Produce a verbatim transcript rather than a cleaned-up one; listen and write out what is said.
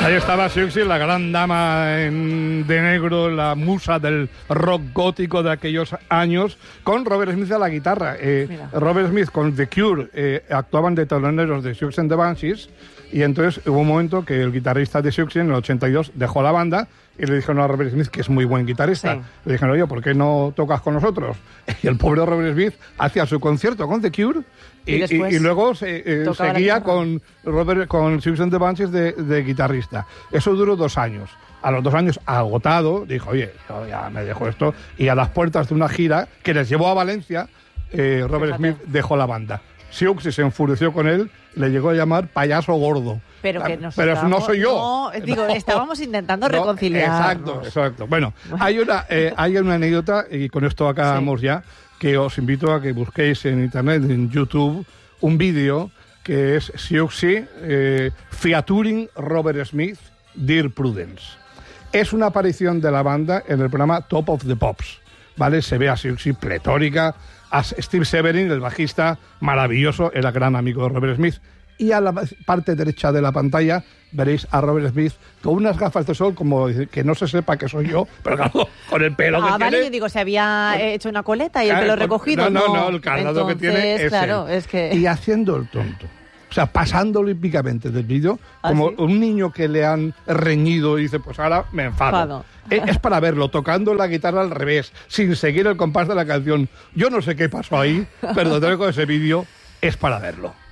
Ahí estaba Siouxsie, la gran dama en, de negro, la musa del rock gótico de aquellos años, con Robert Smith a la guitarra. Eh, Robert Smith con The Cure eh, actuaban de teloneros de Siouxsie and the Banshees, y entonces hubo un momento que el guitarrista de Siouxsie en el ochenta y dos dejó la banda y le dijeron a Robert Smith, que es muy buen guitarrista, sí. le dijeron, oye, ¿por qué no tocas con nosotros? Y el pobre Robert Smith hacía su concierto con The Cure y, y, y, y luego se, eh, seguía con Robert con Siouxsie and the Banshees de, de guitarrista. Eso duró dos años. A los dos años, agotado, dijo, oye, yo ya me dejo esto. Y a las puertas de una gira que les llevó a Valencia, eh, Robert Fíjate. Smith dejó la banda. Siouxsie se enfureció con él, le llegó a llamar payaso gordo. Pero que nos Pero estábamos, no soy yo. No, digo, no, estábamos intentando no, reconciliar. Exacto, exacto. Bueno, hay una, eh, hay una anécdota, y con esto acabamos sí. ya, que os invito a que busquéis en internet, en YouTube, un vídeo que es Siouxsie eh, featuring Robert Smith, Dear Prudence. Es una aparición de la banda en el programa Top of the Pops, ¿vale? Se ve a Siouxsie pletórica, a Steve Severin, el bajista maravilloso, era gran amigo de Robert Smith, y a la parte derecha de la pantalla veréis a Robert Smith con unas gafas de sol, como que no se sepa que soy yo, pero claro, con el pelo ah, que vale, tiene. Yo digo, se había con, hecho una coleta y el pelo recogido. No, no, no, el cardado que tiene es, claro, él. es que... Y haciendo el tonto. O sea, pasando olímpicamente del vídeo, ¿Ah, como sí? un niño que le han reñido y dice, pues ahora me enfado. enfado. Es para verlo, tocando la guitarra al revés, sin seguir el compás de la canción. Yo no sé qué pasó ahí, pero te digo, ese vídeo es para verlo.